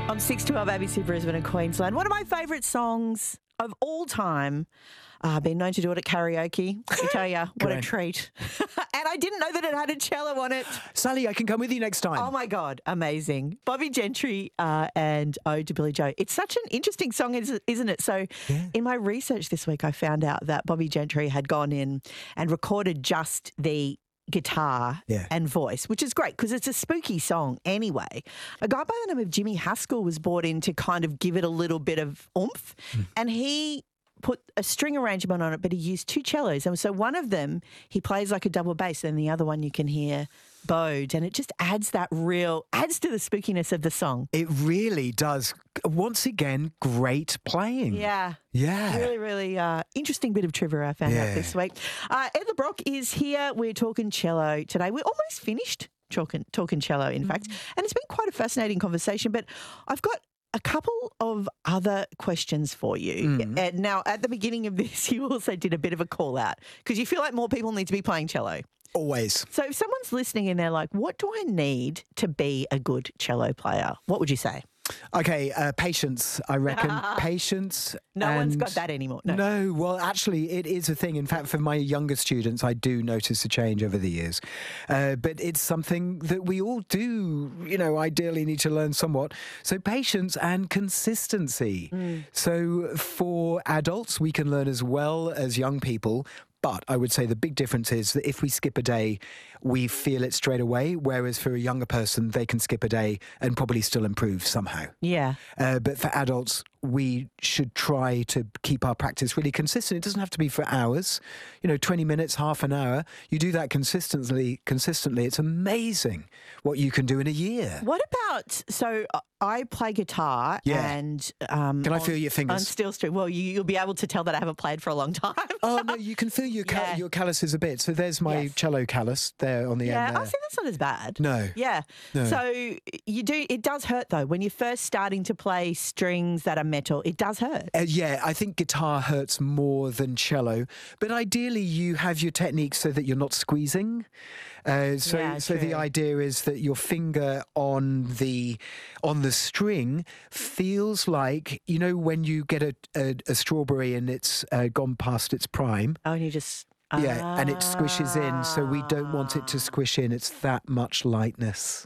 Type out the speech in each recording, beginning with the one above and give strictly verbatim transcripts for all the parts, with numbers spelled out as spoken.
On six twelve A B C Brisbane and Queensland. One of my favourite songs of all time. I've uh, been known to do it at karaoke. I tell you, what a treat. And I didn't know that it had a cello on it. Sally, I can come with you next time. Oh, my God. Amazing. Bobbie Gentry uh, and Ode to Billy Joe. It's such an interesting song, isn't it? So yeah. In my research this week, I found out that Bobbie Gentry had gone in and recorded just the guitar yeah. and voice, which is great because it's a spooky song anyway. A guy by the name of Jimmy Haskell was brought in to kind of give it a little bit of oomph, mm. and he put a string arrangement on it, but he used two cellos. And so one of them, he plays like a double bass, and the other one you can hear bowed, and it just adds that real, adds to the spookiness of the song. It really does. Once again, great playing. Yeah. Yeah. Really, really uh, interesting bit of trivia I found yeah. out this week. Uh, Ed LeBrock is here. We're talking cello today. We're almost finished talking, talking cello, in mm. fact, and it's been quite a fascinating conversation, but I've got a couple of other questions for you. Mm. And now, at the beginning of this, you also did a bit of a call out because you feel like more people need to be playing cello. Always. So if someone's listening and they're like, what do I need to be a good cello player? What would you say? Okay, uh, patience, I reckon. Patience. No and one's got that anymore. No. no, well, actually, it is a thing. In fact, for my younger students, I do notice a change over the years. Uh, but it's something that we all do, you know, ideally need to learn somewhat. So patience and consistency. Mm. So for adults, we can learn as well as young people. But I would say the big difference is that if we skip a day, we feel it straight away, whereas for a younger person, they can skip a day and probably still improve somehow. Yeah. Uh, but for adults, we should try to keep our practice really consistent. It doesn't have to be for hours, you know, twenty minutes, half an hour. You do that consistently, consistently. It's amazing what you can do in a year. What about, so I play guitar yeah. and... Um, can I on, feel your fingers? On steel string. Well, you, you'll be able to tell that I haven't played for a long time. Oh, no, you can feel your, cal- yeah. your calluses a bit. So there's my yes. cello callus there on the yeah, end there. I think that's not as bad. No. Yeah. No. So you do, it does hurt though. When you're first starting to play strings that are metal, it does hurt. Uh, yeah, I think guitar hurts more than cello. But ideally you have your technique so that you're not squeezing. Uh, so yeah, so true. The idea is that your finger on the on the string feels like, you know, when you get a, a, a strawberry and it's uh, gone past its prime. Oh, and you just... Yeah, ah. and it squishes in, so we don't want it to squish in. It's that much lightness.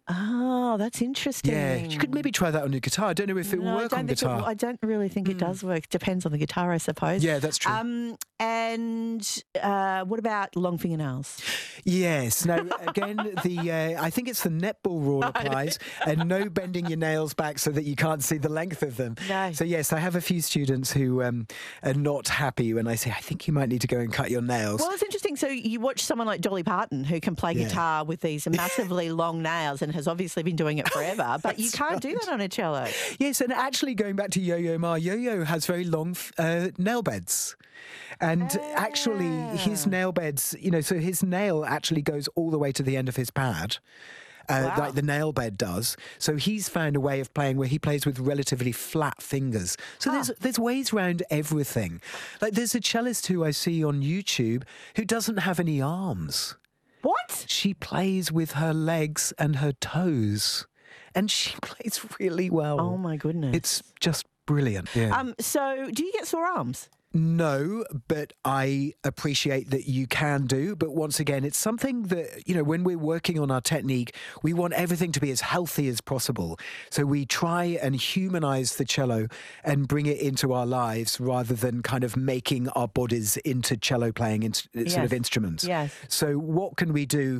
Oh, that's interesting. Yeah, you could maybe try that on your guitar. I don't know if it no, will work on guitar. It, I don't really think mm. it does work. Depends on the guitar, I suppose. Yeah, that's true. Um, and uh, what about long fingernails? Yes. Now, again, the uh, I think it's the netball rule applies, and no bending your nails back so that you can't see the length of them. No. So, yes, I have a few students who um, are not happy when I say, I think you might need to go and cut your nails. Well, it's interesting. So you watch someone like Dolly Parton who can play yeah. guitar with these massively long nails and has obviously been doing it forever, but you can't right. do that on a cello. Yes, and actually going back to Yo-Yo Ma, Yo-Yo has very long uh, nail beds. And ah. actually his nail beds, you know, so his nail actually goes all the way to the end of his pad. Uh, wow. Like the nail bed does. So he's found a way of playing where he plays with relatively flat fingers. So huh. there's there's ways around everything. Like there's a cellist who I see on YouTube who doesn't have any arms. What? She plays with her legs and her toes. And she plays really well. Oh, my goodness. It's just brilliant. Yeah. Um. So do you get sore arms? No, but I appreciate that you can do. But once again, it's something that, you know, when we're working on our technique, we want everything to be as healthy as possible. So we try and humanize the cello and bring it into our lives rather than kind of making our bodies into cello playing in, yes. sort of instruments. Yes. So what can we do